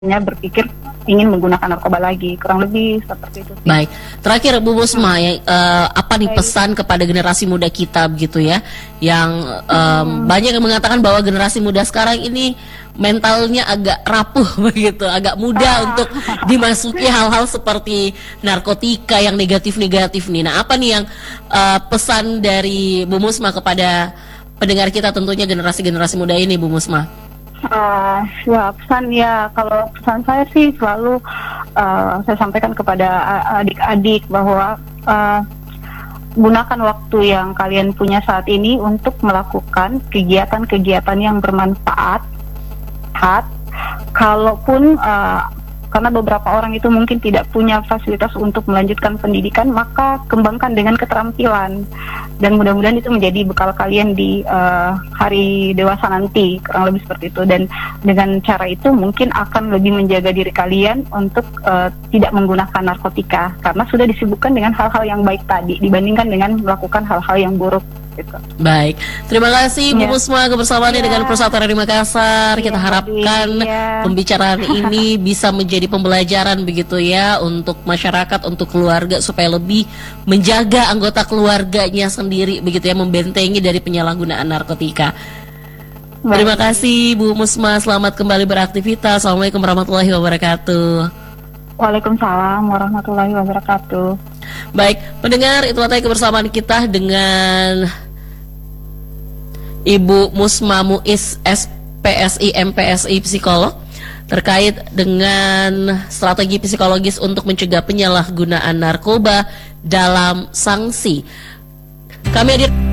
berpikir ingin menggunakan narkoba lagi, kurang lebih seperti itu sih. Baik, terakhir Bu Musma, apa nih pesan kepada generasi muda kita begitu ya, yang banyak yang mengatakan bahwa generasi muda sekarang ini mentalnya agak rapuh begitu, agak mudah untuk dimasuki hal-hal seperti narkotika yang negatif-negatif nih. Nah, apa nih yang pesan dari Bu Musma kepada pendengar kita, tentunya generasi-generasi muda ini, Bu Musma? Ya pesan ya, kalau pesan saya sih selalu saya sampaikan kepada adik-adik bahwa gunakan waktu yang kalian punya saat ini untuk melakukan kegiatan-kegiatan yang bermanfaat. Kalaupun karena beberapa orang itu mungkin tidak punya fasilitas untuk melanjutkan pendidikan, maka kembangkan dengan keterampilan, dan mudah-mudahan itu menjadi bekal kalian di hari dewasa nanti, kurang lebih seperti itu. Dan dengan cara itu mungkin akan lebih menjaga diri kalian untuk tidak menggunakan narkotika, karena sudah disibukkan dengan hal-hal yang baik tadi dibandingkan dengan melakukan hal-hal yang buruk gitu. Baik, terima kasih Bu Musma kebersamaannya dengan Persatuan Radio Makassar. Kita harapkan pembicaraan ini bisa menjadi pembelajaran begitu ya untuk masyarakat, untuk keluarga, supaya lebih menjaga anggota keluarganya sendiri begitu ya, membentengi dari penyalahgunaan narkotika. Terima kasih Bu Musma, selamat kembali beraktivitas. Assalamualaikum warahmatullahi wabarakatuh. Waalaikumsalam warahmatullahi wabarakatuh. Baik, pendengar, itu tadi kebersamaan kita dengan Ibu Musma Muiz, SPSI, MPSI, psikolog, terkait dengan strategi psikologis untuk mencegah penyalahgunaan narkoba dalam sanksi. Kami hadir